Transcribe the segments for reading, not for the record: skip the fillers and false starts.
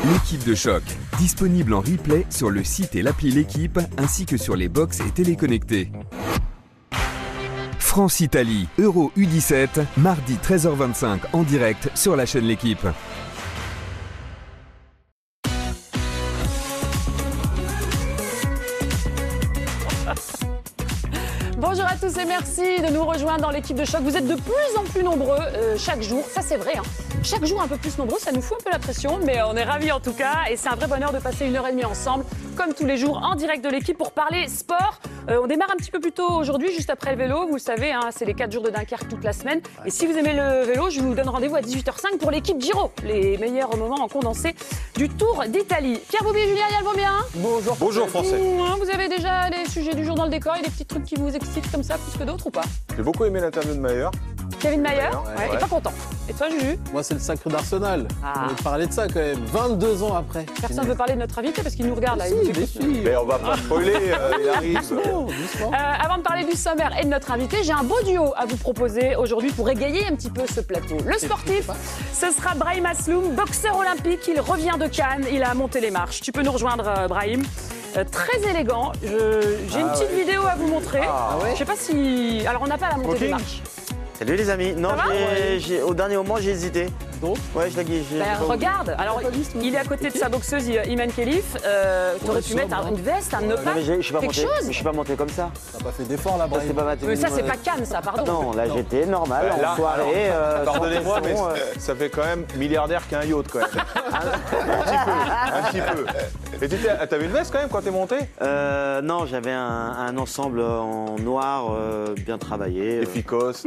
L'équipe de choc, disponible en replay sur le site et l'appli L'équipe, ainsi que sur les box et téléconnectés. France-Italie, Euro U17, mardi 13h25 en direct sur la chaîne L'équipe. Bonjour à tous et merci de nous rejoindre dans l'équipe de choc. Vous êtes de plus en plus nombreux chaque jour, ça c'est vrai. Chaque jour un peu plus nombreux, ça nous fout un peu la pression, mais on est ravis en tout cas. Et c'est un vrai bonheur de passer 1h30 ensemble, comme tous les jours, en direct de l'équipe pour parler sport. On démarre un petit peu plus tôt aujourd'hui, juste après le vélo. Vous le savez, c'est les 4 jours de Dunkerque toute la semaine. Et si vous aimez le vélo, je vous donne rendez-vous à 18h05 pour l'équipe Giro. Les meilleurs moments en condensé du Tour d'Italie. Pierre Boubier et Julien Yalvomien. Bonjour Français. Vous avez déjà les sujets du jour dans le décor et des petits trucs qui vous excitent comme ça plus que d'autres ou pas? J'ai beaucoup aimé l'interview de Mayer. Kevin Mayer, ouais. Et pas content. Et toi, Juju? Moi, c'est le sacre d'Arsenal. On va parler de ça quand même, 22 ans après. Personne ne veut parler de notre invité parce qu'il nous regarde là. Mais on va pas spoiler, il arrive. Avant de parler du sommaire et de notre invité, j'ai un beau duo à vous proposer aujourd'hui pour égayer un petit peu ce plateau. Le sportif, ce sera Brahim Asloum, boxeur olympique. Il revient de Cannes, il a monté les marches. Tu peux nous rejoindre, Brahim. Très élégant. J'ai une petite vidéo à vous montrer. Je sais pas si... Alors, on n'a pas la montée des marches. Salut les amis. Non, au dernier moment, j'ai hésité. Donc ouais, je l'ai guise. Regarde, alors il est à côté de sa boxeuse Iman Khelif. Tu aurais pu mettre une veste, un nœud, quelque chose. Je suis pas monté comme ça. T'as pas fait d'effort là, Brahim. Mais ça, c'est pas Cannes, ça, pardon. Non, là j'étais normal, en soirée. Pardonnez-moi, mais ça fait quand même milliardaire qu'un yacht quand même. Un petit peu. Et t'avais une veste quand même quand t'es monté? Non, j'avais un ensemble en noir, bien travaillé. Efficace,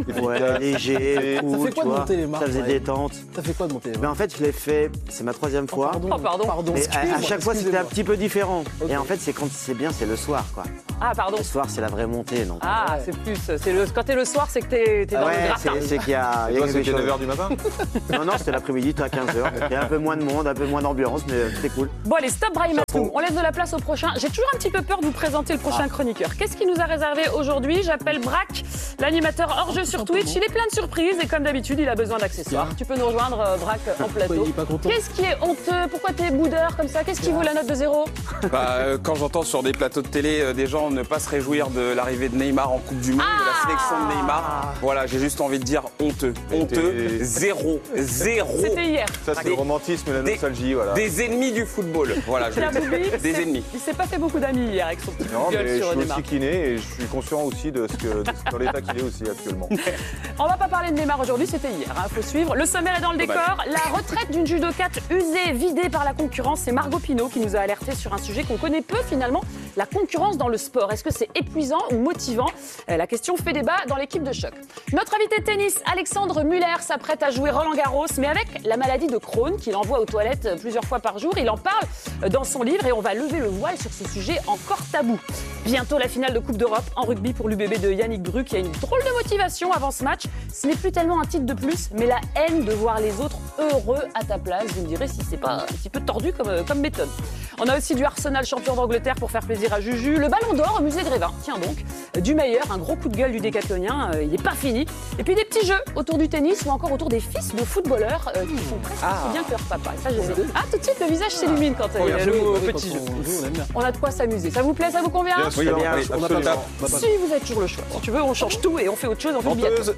léger, cool, ça fait quoi de monter les marches? Ça faisait détente. Ça fait quoi de monter les marches? Mais en fait, je l'ai fait, c'est ma 3e fois. Pardon. Et à chaque fois, c'était un petit peu différent. Okay. Et en fait, c'est quand c'est bien, c'est le soir, quoi. Ah, pardon. Le soir, c'est la vraie montée, donc. Ah, c'est plus. Quand t'es le soir, c'est que t'es dans le gratin. C'est qu'il y a. C'était 9h du matin? Non, c'était l'après-midi, à 15h. Il y a un peu moins de monde, un peu moins d'ambiance, mais c'était cool. Bon, allez, stop, Brahim Asloum. On laisse de la place au prochain. J'ai toujours un petit peu peur de vous présenter le prochain chroniqueur. Qu'est-ce qu'il nous a réservé aujourd'hui? J'appelle Braque, l'animateur hors-jeu sur Twitch. Il est plein de surprises et comme d'habitude, il a besoin d'accessoires. Tu peux nous rejoindre, Braque, en plateau. Qu'est-ce qui est honteux? Pourquoi t'es boudeur comme ça? Qu'est-ce qui vaut la note de 0? Quand j'entends sur des plateaux de télé des gens ne pas se réjouir de l'arrivée de Neymar en Coupe du Monde, de la sélection de Neymar, voilà, j'ai juste envie de dire honteux. Honteux, 0. C'était hier. Ça, c'est le romantisme et la nostalgie, voilà. Des ennemis du football, voilà, je veux dire. Des ennemis. Il s'est pas fait beaucoup d'amis hier avec son petit gueule sur Neymar. Je suis aussi kiné et je suis conscient aussi de dans l'état qu'il est aussi actuellement. On va pas parler de Neymar aujourd'hui, c'était hier, faut suivre. Le sommaire est dans le décor. La retraite d'une judokate usée, vidée par la concurrence, c'est Margot Pino qui nous a alerté sur un sujet qu'on connaît peu finalement, la concurrence dans le sport. Est-ce que c'est épuisant ou motivant? La question fait débat dans l'équipe de choc. Notre invité de tennis, Alexandre Muller, s'apprête à jouer Roland-Garros, mais avec la maladie de Crohn qu'il envoie aux toilettes plusieurs fois par jour. Il en parle dans son livre et on va lever le voile sur ce sujet encore tabou. Bientôt la finale de Coupe d'Europe en rugby pour l'UBB de Yannick Druck. Il y a une drôle de motivation avant ce match. Ce n'est plus tellement un titre de plus, mais la haine de voir les autres heureux à ta place. Vous me direz si c'est pas un petit peu tordu comme méthode. On a aussi du Arsenal champion d'Angleterre pour faire plaisir à Juju. Le Ballon d'Or au musée Grévin, tiens donc. Du Meilleur, un gros coup de gueule du décathlonien, il n'est pas fini. Et puis des petits jeux autour du tennis ou encore autour des fils de footballeurs qui sont presque aussi bien que leur papa. Et ça, tout de suite, le visage s'illumine quand il y a le petit jeu. On a de quoi s'amuser. Ça vous plaît, ça vous convient? Bien sûr, on n'a pas table. Si vous avez toujours le choix. Si tu veux, on change tout et on fait autre chose, on fait le biathlon.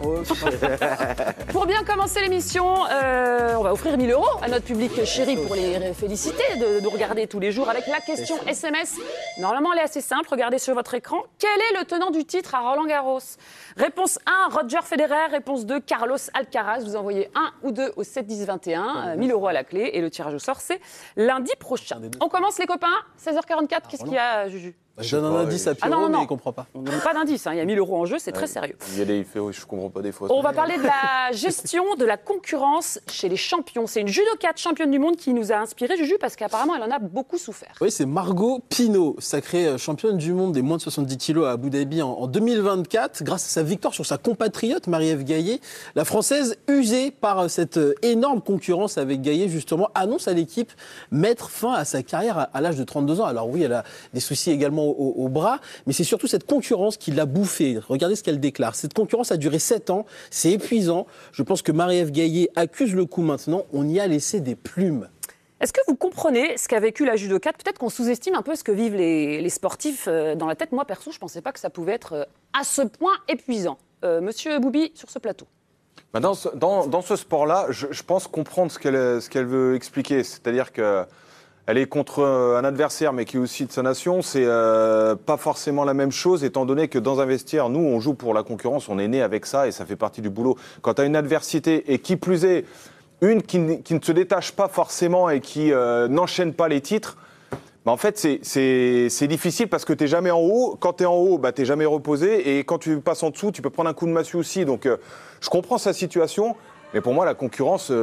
Pour bien commencer l'émission, on va offrir 1 000 € à notre public chéri pour les féliciter de nous regarder tous les jours avec la question SMS. Normalement, elle est assez simple. Regardez sur votre écran. Quel est le tenant du titre à Roland-Garros? Réponse 1, Roger Federer. Réponse 2, Carlos Alcaraz. Vous envoyez 1 ou 2 au 7 10 21. 1 000 € à la clé. Et le tirage au sort, c'est lundi prochain. On commence les copains. 16h44. Qu'est-ce qu'il y a, Juju? Je donne un indice à Pierrot, mais il ne comprend pas. On ne donne pas d'indice, il y a 1 000 € en jeu, c'est très sérieux. Je ne comprends pas des fois. On va parler de la gestion de la concurrence chez les champions. C'est une judokate championne du monde qui nous a inspiré, Juju, parce qu'apparemment, elle en a beaucoup souffert. Oui, c'est Margot Pino, sacrée championne du monde des moins de 70 kilos à Abu Dhabi en 2024. Grâce à sa victoire sur sa compatriote Marie-Ève Gaillet, la Française, usée par cette énorme concurrence avec Gaillet, justement, annonce à l'équipe mettre fin à sa carrière à l'âge de 32 ans. Alors oui, elle a des soucis également au bras, mais c'est surtout cette concurrence qui l'a bouffée. Regardez ce qu'elle déclare. Cette concurrence a duré 7 ans, c'est épuisant. Je pense que Marie-Ève Gaillet accuse le coup maintenant. On y a laissé des plumes. Est-ce que vous comprenez ce qu'a vécu la judokate? Peut-être qu'on sous-estime un peu ce que vivent les sportifs dans la tête. Moi, perso, je ne pensais pas que ça pouvait être à ce point épuisant. Monsieur Boubi, sur ce plateau. Dans ce sport-là, je pense comprendre ce qu'elle veut expliquer. C'est-à-dire qu'elle est contre un adversaire, mais qui est aussi de sa nation. C'est pas forcément la même chose, étant donné que dans un vestiaire, nous, on joue pour la concurrence, on est né avec ça et ça fait partie du boulot. Quand tu as une adversité, et qui plus est, une qui ne se détache pas forcément et qui n'enchaîne pas les titres, en fait, c'est difficile parce que tu n'es jamais en haut. Quand tu es en haut, tu n'es jamais reposé. Et quand tu passes en dessous, tu peux prendre un coup de massue aussi. Donc, je comprends sa situation. Mais pour moi, la concurrence,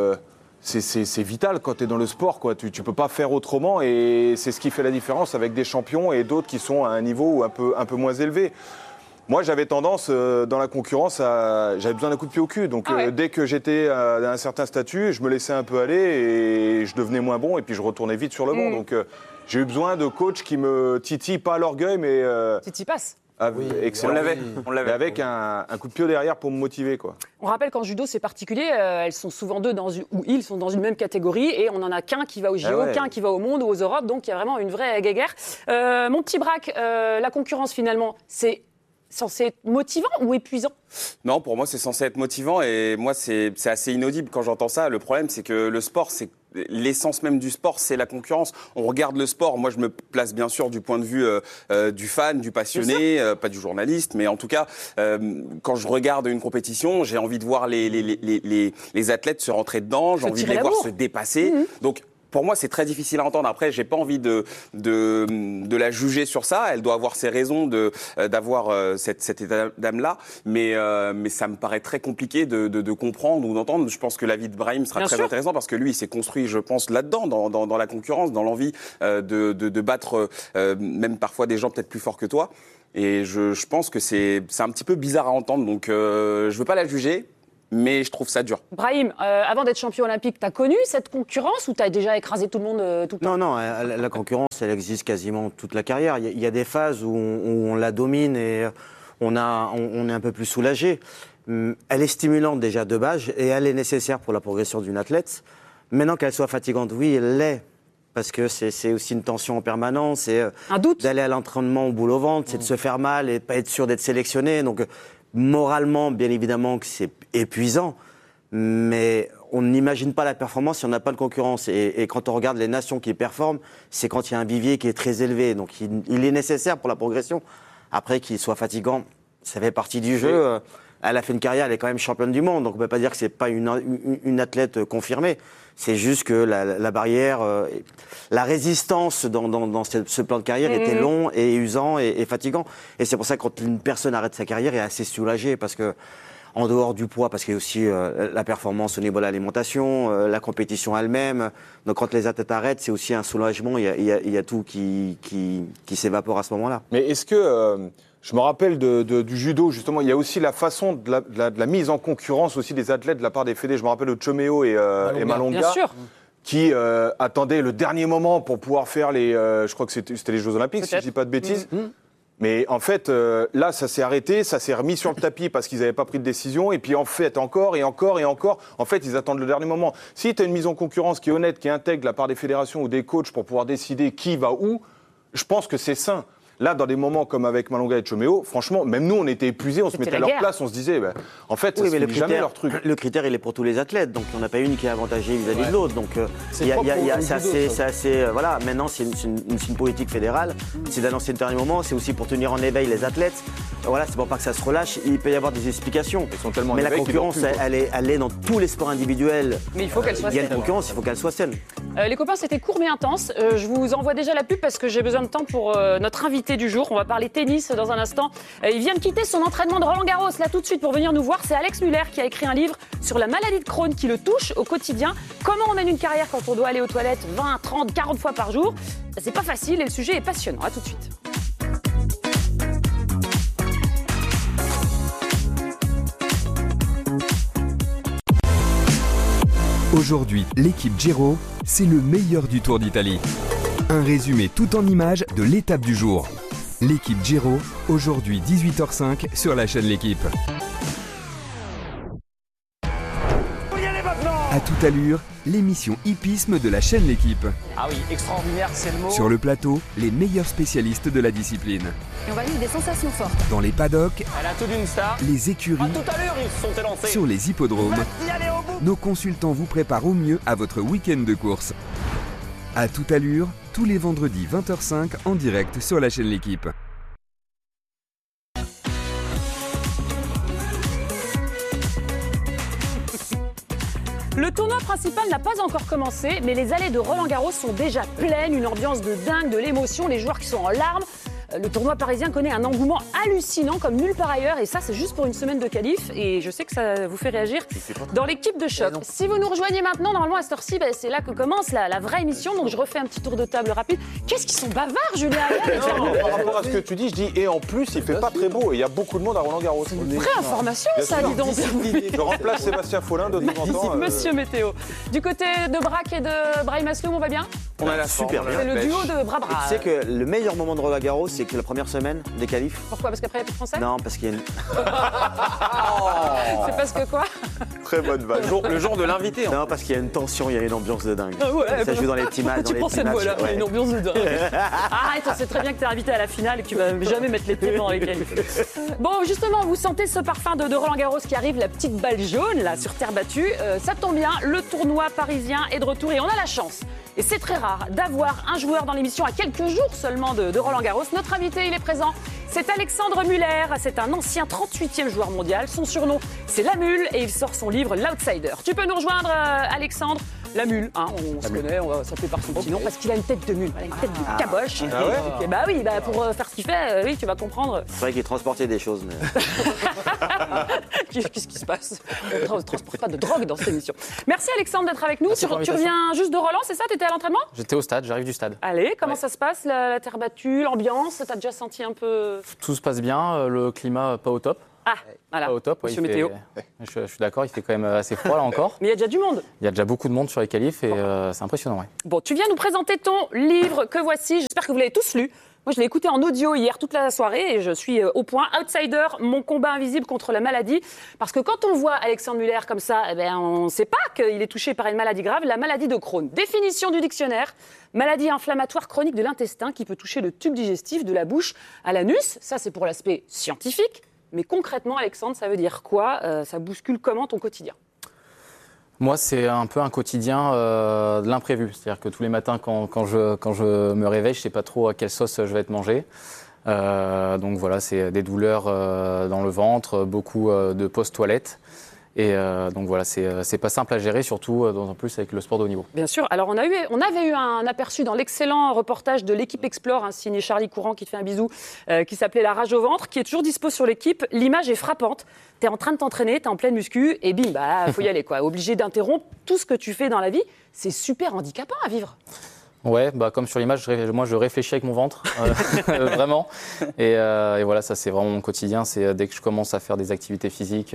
c'est vital quand tu es dans le sport, quoi. Tu ne peux pas faire autrement. Et c'est ce qui fait la différence avec des champions et d'autres qui sont à un niveau un peu moins élevé. Moi, j'avais tendance, dans la concurrence, j'avais besoin d'un coup de pied au cul. Donc, dès que j'étais à un certain statut, je me laissais un peu aller et je devenais moins bon. Et puis, je retournais vite sur le banc. Donc, j'ai eu besoin de coachs qui me titillent, pas à l'orgueil, mais... Titi passe. Excellent. On l'avait. Avec un coup de pied derrière pour me motiver, quoi. On rappelle qu'en judo, c'est particulier. Elles sont souvent deux ils sont dans une même catégorie et on en a qu'un qui va au JO, qu'un qui va au monde ou aux Europes. Donc, il y a vraiment une vraie guéguerre. Mon petit Braque, la concurrence, finalement, c'est censé être motivant ou épuisant? Non, pour moi, c'est censé être motivant et moi, c'est assez inaudible quand j'entends ça. Le problème, c'est que le sport, c'est l'essence même du sport, c'est la concurrence. On regarde le sport. Moi, je me place bien sûr du point de vue du fan, du passionné, pas du journaliste, mais en tout cas, quand je regarde une compétition, j'ai envie de voir les athlètes se rentrer dedans, j'ai envie de les voir se dépasser. Donc, pour moi, c'est très difficile à entendre. Après, j'ai pas envie de la juger sur ça. Elle doit avoir ses raisons d'avoir cet état d'âme-là. Mais ça me paraît très compliqué de comprendre ou d'entendre. Je pense que l'avis de Brahim sera très intéressant parce que lui, il s'est construit, je pense, là-dedans, dans la concurrence, dans l'envie de battre même parfois des gens peut-être plus forts que toi. Et je pense que c'est un petit peu bizarre à entendre. Donc, je veux pas la juger. Mais je trouve ça dur. Brahim, avant d'être champion olympique, tu as connu cette concurrence ou tu as déjà écrasé tout le monde tout le temps? Non, la concurrence, elle existe quasiment toute la carrière. Il y a des phases où on la domine et on est un peu plus soulagé. Elle est stimulante déjà de base et elle est nécessaire pour la progression d'une athlète. Maintenant qu'elle soit fatigante, oui, elle l'est. Parce que c'est aussi une tension en permanence. C'est d'aller à l'entraînement au boule au ventre, c'est de se faire mal et de pas être sûr d'être sélectionné. Donc, moralement, bien évidemment que c'est épuisant, mais on n'imagine pas la performance si on n'a pas de concurrence. Et quand on regarde les nations qui performent, c'est quand il y a un vivier qui est très élevé. Donc il est nécessaire pour la progression. Après, qu'il soit fatigant, ça fait partie du jeu. Elle a fait une carrière, elle est quand même championne du monde. Donc on ne peut pas dire que ce n'est pas une athlète confirmée. C'est juste que la barrière, la résistance dans ce plan de carrière était long et usant et fatigant. Et c'est pour ça que quand une personne arrête sa carrière, elle est assez soulagée parce que, en dehors du poids, parce qu'il y a aussi la performance au niveau de l'alimentation, la compétition elle-même. Donc quand les athlètes arrêtent, c'est aussi un soulagement. Il y a tout qui s'évapore à ce moment-là. Mais est-ce que... je me rappelle du judo, justement, il y a aussi la façon de la mise en concurrence aussi des athlètes de la part des fédés. Je me rappelle de Chomeo et Malonga. Bien sûr. Qui attendaient le dernier moment pour pouvoir faire je crois que c'était les Jeux Olympiques, si je ne dis pas de bêtises. Mais en fait, là, ça s'est arrêté, ça s'est remis sur le tapis parce qu'ils n'avaient pas pris de décision. Et puis en fait, encore. En fait, ils attendent le dernier moment. Si tu as une mise en concurrence qui est honnête, qui intègre de la part des fédérations ou des coachs pour pouvoir décider qui va où, je pense que c'est sain. Là, dans des moments comme avec Malonga et Chomeo, franchement, même nous, on était épuisés, on se mettait à leur place, on se disait, en fait, ça ne jamais leur truc. Le critère, il est pour tous les athlètes, donc il n'y en a pas une qui est avantagée vis-à-vis de l'autre. Donc, c'est assez, voilà. Maintenant, c'est une politique fédérale, c'est d'annoncer le dernier moment, c'est aussi pour tenir en éveil les athlètes. Voilà, c'est pour pas que ça se relâche. Il peut y avoir des explications. Mais la concurrence, elle est dans tous les sports individuels. Mais il faut qu'elle soit saine. Il y a une concurrence, il faut qu'elle soit saine. Les copains, c'était court mais intense. Je vous envoie déjà la pub parce que j'ai besoin de temps pour notre invité du jour. On va parler tennis dans un instant. Il vient de quitter son entraînement de Roland Garros là tout de suite pour venir nous voir. C'est Alex Muller qui a écrit un livre sur la maladie de Crohn qui le touche au quotidien. Comment on mène une carrière quand on doit aller aux toilettes 20, 30, 40 fois par jour. C'est pas facile et le sujet est passionnant. À tout de suite. Aujourd'hui, l'équipe Giro, c'est le meilleur du Tour d'Italie. Un résumé tout en images de l'étape du jour. L'équipe Giro, aujourd'hui 18h05 sur la chaîne L'Équipe. Faut y aller maintenant. À toute allure, l'émission hippisme de la chaîne L'Équipe. Ah oui, extraordinaire, c'est le mot. Sur le plateau, les meilleurs spécialistes de la discipline. Et on va vivre des sensations fortes. Dans les paddocks, Elle a tout d'une star. les écuries, À tout à l'heure, ils se sont élancés. sur les hippodromes, Y aller au bout. nos consultants vous préparent au mieux à votre week-end de course. À toute allure, tous les vendredis 20h05 en direct sur la chaîne L'Équipe. Le tournoi principal n'a pas encore commencé, mais les allées de Roland-Garros sont déjà pleines, une ambiance de dingue, de l'émotion, les joueurs qui sont en larmes. Le tournoi parisien connaît un engouement hallucinant comme nulle part ailleurs, et ça c'est juste pour une semaine de qualif, et je sais que ça vous fait réagir dans l'équipe de choc. Si vous nous rejoignez maintenant, normalement à cette heure-ci, c'est là que commence la vraie émission, donc je refais un petit tour de table rapide. Qu'est-ce qu'ils sont bavards, Julien Ayal et Pierre Non, Loup. par rapport à ce que tu dis, je dis et en plus il fait pas très beau et il y a beaucoup de monde à Roland-Garros. C'est une vraie information ça, dis donc. Je remplace Sébastien Follin de temps en temps. Monsieur Météo. Du côté de Braque et de Brahim Asloum, on va bien? On a la Super forme, bien. C'est la le pêche. duo de bras-bras. Tu sais que le meilleur moment de Roland Garros, c'est que la première semaine des qualifs. Pourquoi? Parce qu'après il y a plus de français? Non, parce qu'il y a une... C'est parce que quoi? Très bonne vanne. Le jour de l'invité. Non, parce qu'il y a une tension, il y a une ambiance de dingue. Ouais, Ça joue dans les petits matchs. Tu pensais de moi là, une ambiance de dingue. Arrête, on sait très bien que t'es invité à la finale et que tu vas jamais mettre les pieds dans les qualifs. Bon, justement, vous sentez ce parfum de Roland Garros qui arrive, la petite balle jaune là sur terre battue. Ça tombe bien, le tournoi parisien est de retour et on a la chance. Et c'est très rare d'avoir un joueur dans l'émission à quelques jours seulement de Roland Garros. Notre invité, il est présent. C'est Alexandre Muller. C'est un ancien 38e joueur mondial. Son surnom, c'est La Mule et il sort son livre L'Outsider. Tu peux nous rejoindre, Alexandre? La Mule, hein, on se connaît, on va s'appeler par son petit nom parce qu'il a une tête de mule, voilà, une tête de caboche. Ah ouais Et bah oui, pour faire ce qu'il fait, oui, tu vas comprendre. C'est vrai qu'il transportait des choses, mais... Qu'est-ce qui se passe? On ne transporte pas de drogue dans cette émission. Merci Alexandre d'être avec nous. Merci pour Tu l'invitation. reviens juste de Roland, c'est ça? T'étais à l'entraînement? J'étais au stade, j'arrive du stade. Allez, comment Ouais. ça se passe, la terre battue, l'ambiance? T'as déjà senti un peu... Tout se passe bien, le climat pas au top. Ah, voilà, Pas au top, ouais, monsieur il fait- Météo. Je suis d'accord, il fait quand même assez froid là encore. Mais il y a déjà du monde. Il y a déjà beaucoup de monde sur les qualifs et c'est impressionnant. Ouais. Bon, tu viens nous présenter ton livre que voici. J'espère que vous l'avez tous lu. Moi, je l'ai écouté en audio hier toute la soirée et je suis au point. Outsider, mon combat invisible contre la maladie. Parce que quand on voit Alexandre Muller comme ça, eh ben, on ne sait pas qu'il est touché par une maladie grave, la maladie de Crohn. Définition du dictionnaire, maladie inflammatoire chronique de l'intestin qui peut toucher le tube digestif de la bouche à l'anus. Ça, c'est pour l'aspect scientifique. Mais concrètement, Alexandre, ça veut dire quoi? Ça bouscule comment ton quotidien? Moi, c'est un peu un quotidien de l'imprévu. C'est-à-dire que tous les matins, quand je me réveille, je ne sais pas trop à quelle sauce je vais être mangé. Donc voilà, c'est des douleurs dans le ventre, beaucoup de post-toilette. Et donc voilà, c'est pas simple à gérer, surtout en plus avec le sport de haut niveau. Bien sûr. Alors, on avait eu un aperçu dans l'excellent reportage de l'équipe Explore, signé Charlie Courant, qui te fait un bisou, qui s'appelait La rage au ventre, qui est toujours dispo sur l'équipe. L'image est frappante. Tu es en train de t'entraîner, tu es en pleine muscu, et bim, faut y aller, quoi. Obligé d'interrompre tout ce que tu fais dans la vie. C'est super handicapant à vivre. Ouais, comme sur l'image, moi je réfléchis avec mon ventre, vraiment. Et voilà, ça c'est vraiment mon quotidien. C'est dès que je commence à faire des activités physiques,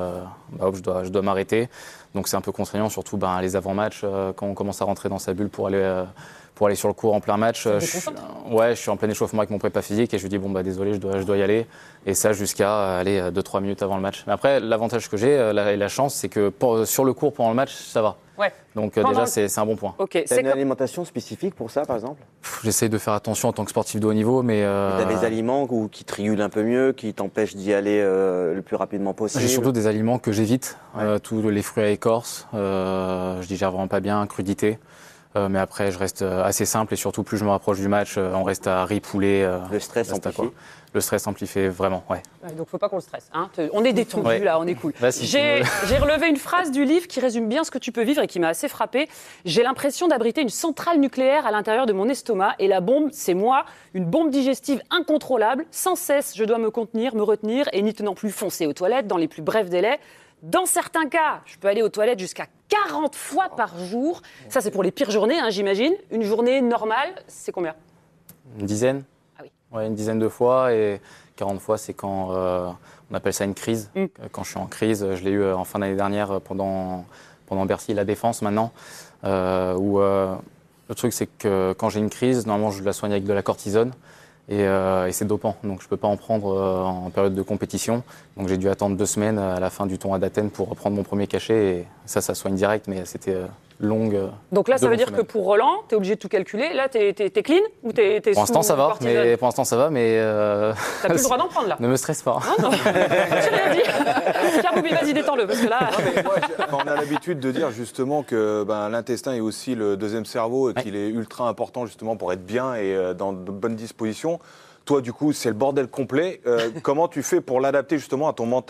je dois m'arrêter. Donc c'est un peu contraignant, surtout les avant-matchs, quand on commence à rentrer dans sa bulle pour aller sur le court en plein match. Je suis en plein échauffement avec mon prépa physique et je lui dis désolé, je dois y aller. Et ça jusqu'à 2-3 minutes avant le match. Mais après, l'avantage que j'ai et la chance, c'est que sur le court pendant le match, ça va. Ouais. Donc Pendant déjà, le- c'est un bon point. Ok. T'as C'est une alimentation spécifique pour ça, par exemple? J'essaye de faire attention en tant que sportif de haut niveau, mais T'as des aliments qui te régulent un peu mieux, qui t'empêchent d'y aller le plus rapidement possible? j'ai surtout des aliments que j'évite, tous les fruits à écorce, je digère vraiment pas bien, crudité. Mais après, je reste assez simple et surtout, plus je me rapproche du match, on reste à riz, poulet. Le stress reste à amplifie. Le stress amplifie vraiment, ouais. Ouais, donc, faut pas qu'on le stresse. On est détendu, Ouais. là, on est cool. Bah, si J'ai tu j'ai relevé une phrase du livre qui résume bien ce que tu peux vivre et qui m'a assez frappée. J'ai l'impression d'abriter une centrale nucléaire à l'intérieur de mon estomac et la bombe, c'est moi, une bombe digestive incontrôlable. Sans cesse, je dois me contenir, me retenir et n'y tenant plus foncer aux toilettes dans les plus brefs délais. Dans certains cas, je peux aller aux toilettes jusqu'à 40 fois par jour. Ça, c'est pour les pires journées, j'imagine. Une journée normale, c'est combien? Une dizaine. Ah oui. Ouais, une dizaine de fois et 40 fois, c'est quand on appelle ça une crise. Quand je suis en crise, je l'ai eu en fin d'année dernière pendant Bercy, la Défense maintenant, où le truc c'est que quand j'ai une crise, normalement je la soigne avec de la cortisone. et c'est dopant. Donc je ne peux pas en prendre en période de compétition. Donc j'ai dû attendre 2 semaines à la fin du tournoi d'Athènes pour prendre mon premier cachet. Et ça soigne direct, mais c'était longue. Donc là, ça veut dire semaines. que pour Roland, tu es obligé de tout calculer. Là, tu es clean ou tu es Pour l'instant, ça va, mais tu n'as plus le droit d'en prendre là. ne me stresse pas. Non, j'ai rien dit. Pierre Boubi, vas-y, détends-le, parce que là... On a l'habitude de dire justement que l'intestin est aussi le deuxième cerveau et qu'il est ultra important justement pour être bien et dans de bonnes dispositions. Toi, du coup, c'est le bordel complet. Comment tu fais pour l'adapter justement à ton mental ?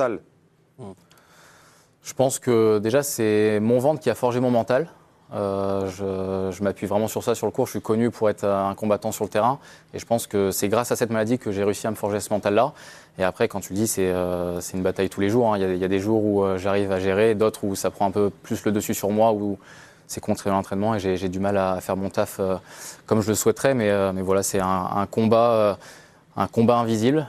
Je pense que déjà, c'est mon ventre qui a forgé mon mental. Je m'appuie vraiment sur ça, sur le cours. Je suis connu pour être un combattant sur le terrain. Et je pense que c'est grâce à cette maladie que j'ai réussi à me forger ce mental-là. Et après, quand tu le dis, c'est une bataille tous les jours. Hein. Il y a des jours où j'arrive à gérer, d'autres où ça prend un peu plus le dessus sur moi, où c'est contre l'entraînement et j'ai du mal à faire mon taf comme je le souhaiterais. Mais voilà, c'est un combat... un combat invisible,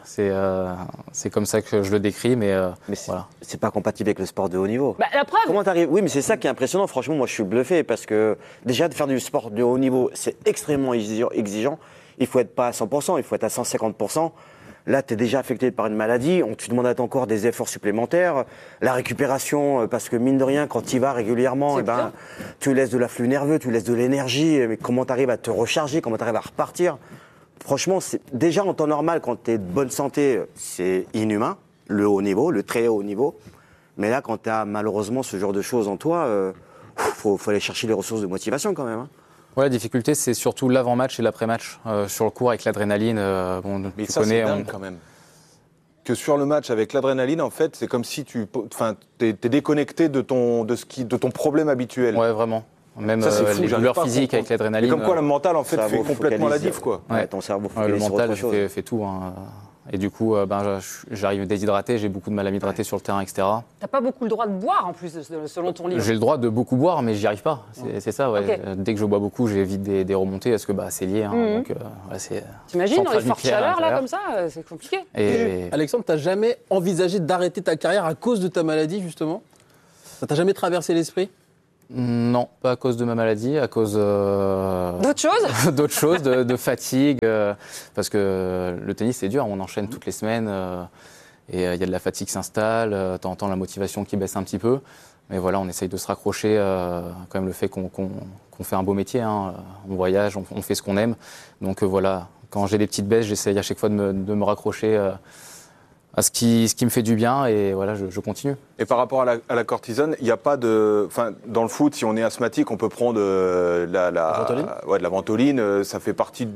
c'est comme ça que je le décris, mais voilà. C'est pas compatible avec le sport de haut niveau. Bah, la preuve. Comment t'arrives ? Oui, mais c'est ça qui est impressionnant. Franchement, moi, je suis bluffé parce que déjà de faire du sport de haut niveau, c'est extrêmement exigeant. Il faut être pas à 100%, il faut être à 150%. Là, tu es déjà affecté par une maladie. Tu demandes encore des efforts supplémentaires. La récupération, parce que mine de rien, quand tu y vas régulièrement, tu laisses de l'afflux nerveux, tu laisses de l'énergie. Mais comment tu arrives à te recharger ? Comment tu arrives à repartir ? Franchement, déjà en temps normal, quand tu es de bonne santé, c'est inhumain, le haut niveau, le très haut niveau. Mais là, quand tu as malheureusement ce genre de choses en toi, faut aller chercher les ressources de motivation quand même. Hein. Ouais, la difficulté, c'est surtout l'avant-match et l'après-match. Sur le cours, avec l'adrénaline, Mais tu ça, connais... c'est dingue quand même. Que sur le match avec l'adrénaline, en fait, c'est comme si t'es déconnecté de ton problème habituel. Ouais, vraiment. Même Ça, c'est fou, les j'arrive douleurs pas à physiques avec comprendre. l'adrénaline. Et comme quoi, le mental, en fait, cerveau fait complètement la focalise. diff, quoi. Ouais, ton cerveau le focalise sur mental autre chose. fait tout. Hein. Et du coup, j'arrive déshydraté, j'ai beaucoup de mal à m'hydrater sur le terrain, etc. T'as pas beaucoup le droit de boire en plus, selon ton livre. J'ai le droit de beaucoup boire, mais j'y arrive pas. C'est ça, ouais. Okay. Dès que je bois beaucoup, j'évite des remontées, parce que c'est lié. Hein. Donc, T'imagines, dans les centrale fortes nucléaire à chaleurs, là, l'intérieur. comme ça, c'est compliqué. Et Alexandre, t'as jamais envisagé d'arrêter ta carrière à cause de ta maladie, justement ? Ça t'a jamais traversé l'esprit ? non, pas à cause de ma maladie, à cause D'autres choses d'autres choses, de fatigue, parce que le tennis c'est dur, on enchaîne toutes les semaines et il y a de la fatigue qui s'installe, de temps en temps la motivation qui baisse un petit peu, mais voilà, on essaye de se raccrocher quand même le fait qu'on fait un beau métier, hein. On voyage, on fait ce qu'on aime, donc voilà, quand j'ai des petites baisses, j'essaye à chaque fois de me raccrocher à ce qui me fait du bien et voilà, je continue. Et par rapport à la cortisone, il n'y a pas de... Enfin, dans le foot, si on est asthmatique, on peut prendre de la ventoline. Ça fait partie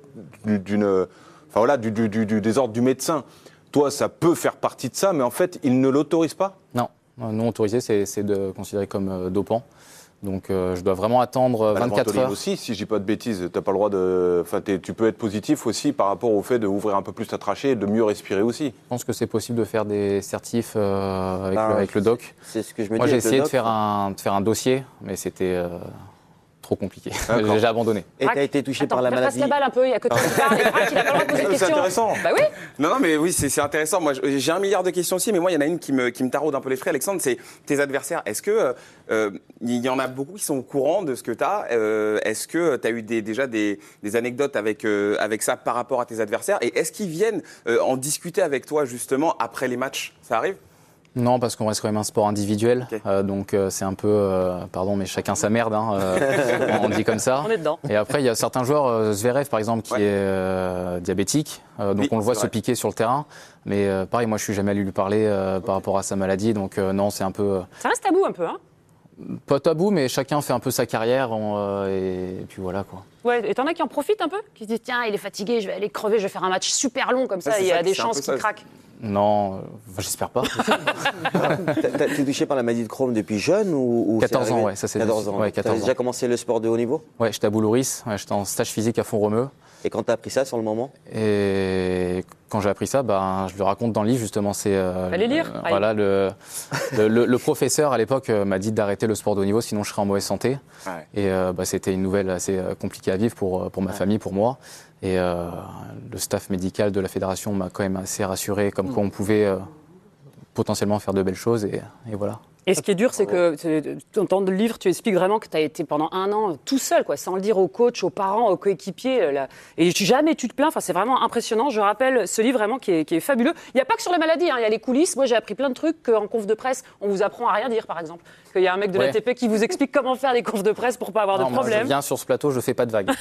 du désordre du médecin. Toi, ça peut faire partie de ça, mais en fait, il ne l'autorise pas ? Non, non autorisé, c'est considéré comme dopant. Donc je dois vraiment attendre 24 heures. Aussi, si je dis pas de bêtises, t'as pas le droit de. Enfin, tu peux être positif aussi par rapport au fait d'ouvrir un peu plus ta trachée et de mieux respirer aussi. Je pense que c'est possible de faire des certifs avec le doc. C'est ce que je me dis. Moi, j'ai avec le essayé de doc. faire un dossier, mais c'était trop compliqué. D'accord. J'ai abandonné. Et t'as été touché par la maladie. Passe la balle un peu, il y a que toi qui parle, et Braque, il n'a pas le droit de poser de C'est questions. intéressant. Bah oui. Non, mais oui, c'est intéressant. Moi, j'ai 1 milliard de questions aussi, mais moi, il y en a une qui me taraude un peu l'esprit, Alexandre, c'est tes adversaires. Est-ce que il y en a beaucoup qui sont au courant de ce que tu as Est-ce que tu as eu déjà des anecdotes avec ça par rapport à tes adversaires Et est-ce qu'ils viennent en discuter avec toi, justement, après les matchs ? Ça arrive ? Non, parce qu'on reste quand même un sport individuel. Okay. Donc c'est un peu, pardon, mais chacun sa merde. Hein, on dit comme ça. On est dedans. Et après, il y a certains joueurs, Zverev par exemple, qui est diabétique. Donc Oui, on le voit c'est se vrai. piquer sur le terrain. Mais pareil, moi je suis jamais allé lui parler par rapport à sa maladie. Donc non, c'est un peu Ça reste tabou un peu, hein. pas tabou, mais chacun fait un peu sa carrière. Et puis voilà quoi. Ouais, et t'en as qui en profitent un peu, qui se disent tiens, il est fatigué, je vais aller crever, je vais faire un match super long comme ça, Ouais, c'est il y a ça, des c'est un chances peu qu'il ça. craque. Non, j'espère pas. T'es touché par la maladie de Crohn depuis jeune ou 14 c'est ans, arrivé ouais, ça c'est 14 ans. ouais, 14 T'as déjà commencé le sport de haut niveau Ouais, j'étais à Boulouris, j'étais en stage physique à Font-Romeu. Et quand t'as appris ça sur le moment Et quand j'ai appris ça, je le raconte dans le livre justement. C'est Fallait lire. voilà, le professeur à l'époque m'a dit d'arrêter le sport de haut niveau, sinon je serais en mauvaise santé. Ouais. Et c'était une nouvelle assez compliquée à vivre pour ma famille, pour moi. Et le staff médical de la fédération m'a quand même assez rassuré, comme quoi on pouvait potentiellement faire de belles choses. Et voilà. Et ce qui est dur, c'est que dans le livre, tu expliques vraiment que tu as été pendant 1 an tout seul, quoi, sans le dire aux coachs, aux parents, aux coéquipiers. Et jamais tu te plains. Enfin, c'est vraiment impressionnant. Je rappelle ce livre vraiment qui est fabuleux. Il n'y a pas que sur les maladies, hein, il y a les coulisses. Moi, j'ai appris plein de trucs qu'en conf de presse, on vous apprend à rien dire, par exemple. Qu'il y a un mec de l'ATP qui vous explique comment faire des confs de presse pour pas avoir de problème. Je viens sur ce plateau, je fais pas de vagues.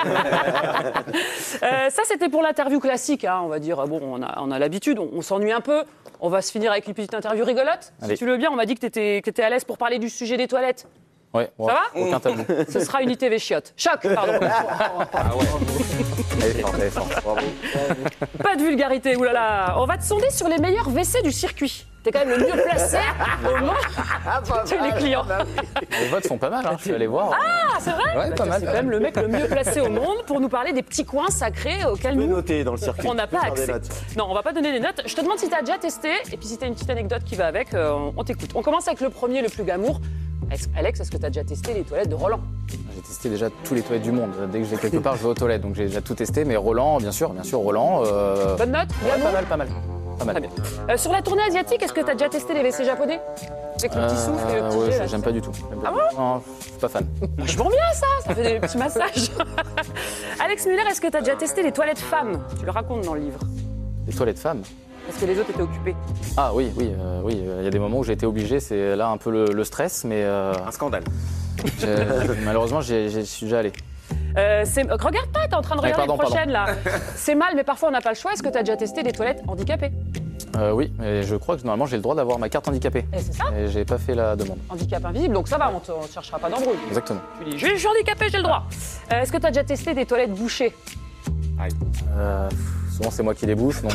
Ça, c'était pour l'interview classique, hein, on va dire. Bon, on a l'habitude, on s'ennuie un peu. On va se finir avec une petite interview rigolote. Allez. Si tu le veux bien, on m'a dit que tu étais à l'aise pour parler du sujet des toilettes. Ouais, Ça va ? Aucun tabou. Ce sera une ITV chiotte. Choc, pardon. Elle est forte. Bravo. Pas de vulgarité, oulala. On va te sonder sur les meilleurs WC du circuit. T'es quand même le mieux placé au monde. Tu es les clients. Les votes sont pas mal, hein, je suis allé voir. Ah, c'est vrai ? Ouais, pas mal. C'est quand même le mec le mieux placé au monde pour nous parler des petits coins sacrés auxquels nous, noter dans le circuit. on n'a pas accès. Non, on va pas donner des notes. Je te demande si tu as déjà testé, et puis si tu as une petite anecdote qui va avec, on t'écoute. On commence avec le premier, le plus glamour. Alex, est-ce que tu as déjà testé les toilettes de Roland ? J'ai testé déjà tous les toilettes du monde. Dès que je vais quelque part, je vais aux toilettes. Donc j'ai déjà tout testé. Mais Roland, bien sûr, Roland. Bonne note ? Ouais, Glamour ? pas mal. Très bien. Sur la tournée asiatique, est-ce que tu as déjà testé les WC japonais ? Avec le petit souffle et le petit ouais, jet, là, j'aime pas du tout. Ah bon ? Non, je suis pas fan. Vachement bien ça fait des petits massages. Alex Muller, est-ce que tu as déjà testé les toilettes femmes ? Tu le racontes dans le livre. Les toilettes femmes. Parce que les autres étaient occupés. Ah oui. Il y a des moments où j'ai été obligé. C'est là un peu le stress, mais Un scandale. malheureusement, j'y suis déjà allé. Regarde pas, t'es en train de regarder pardon, les prochaines là. C'est mal, mais parfois on n'a pas le choix. Est-ce que tu as déjà testé des toilettes handicapées ? Oui, mais je crois que normalement j'ai le droit d'avoir ma carte handicapée. Et c'est ça ? Et j'ai pas fait la demande. Handicap invisible, donc ça va, on ne cherchera pas d'embrouille. Exactement. Tu dis, je suis handicapé, j'ai le droit. Est-ce que tu as déjà testé des toilettes bouchées ? Souvent c'est moi qui les bouche, donc.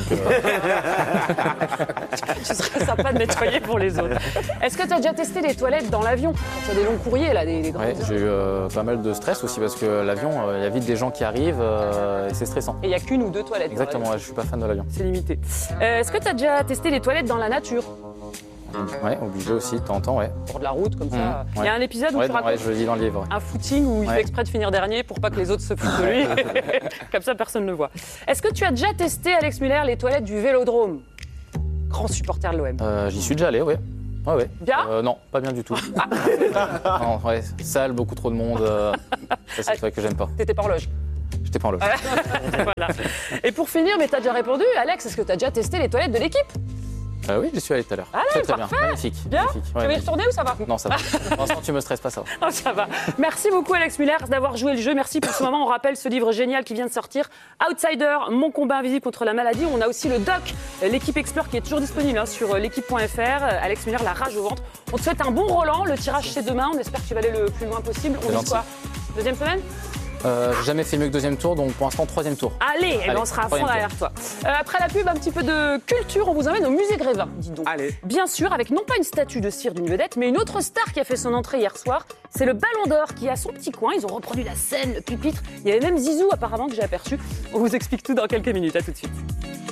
Tu serais sympa de nettoyer pour les autres. Est-ce que tu as déjà testé des toilettes dans l'avion ? Quand il y a des longs courriers là, des grands. Ouais, j'ai eu pas mal de stress aussi parce que l'avion, il y a vite des gens qui arrivent et c'est stressant. Et il n'y a qu'une ou deux toilettes. Exactement, je suis pas fan de l'avion. C'est limité. Est-ce que tu as déjà testé les toilettes dans la nature ? Ouais, obligé aussi, de temps en temps, ouais. Bord de la route, comme ça. Il ouais. y a un épisode où Ouais, tu non, racontes ouais, je le dis dans le livre. un footing où il fait exprès de finir dernier pour pas que les autres se foutent de lui. Comme ça, personne ne le voit. Est-ce que tu as déjà testé, Alex Muller, les toilettes du Vélodrome ? Grand supporter de l'OM. J'y suis déjà allé, ouais. Ouais. Bien Non, pas bien du tout. Non, ouais, sale, beaucoup trop de monde. Ça, c'est vrai que j'aime pas. T'étais pas en loge. J'étais pas en loge. Voilà. Et pour finir, mais t'as déjà répondu, Alex, est-ce que t'as déjà testé les toilettes de l'équipe ? Oui, j'y suis allé tout à l'heure. Allez, Très parfait. bien, magnifique. Bien magnifique. Tu veux y retourner ou ça va ? Non, ça va. Pour l'instant, tu me stresses pas, ça va. Oh, ça va. Merci beaucoup, Alex Muller, d'avoir joué le jeu. Merci pour ce moment. On rappelle ce livre génial qui vient de sortir, Outsider, mon combat invisible contre la maladie. On a aussi le doc, l'équipe Explore, qui est toujours disponible sur l'équipe.fr. Alex Muller, la rage au ventre. On te souhaite un bon Roland. Le tirage, c'est demain. On espère que tu vas aller le plus loin possible. On dit gentil. quoi ? Deuxième semaine ? J'ai jamais fait mieux que deuxième tour, donc pour l'instant, troisième tour. Allez, on sera à fond troisième derrière toi. Après la pub, un petit peu de culture. On vous emmène au musée Grévin, dis donc. Allez. Bien sûr, avec non pas une statue de cire d'une vedette, mais une autre star qui a fait son entrée hier soir. C'est le Ballon d'Or qui a son petit coin. Ils ont reproduit la scène, le pupitre. Il y avait même Zizou apparemment que j'ai aperçu. On vous explique tout dans quelques minutes. À tout de suite.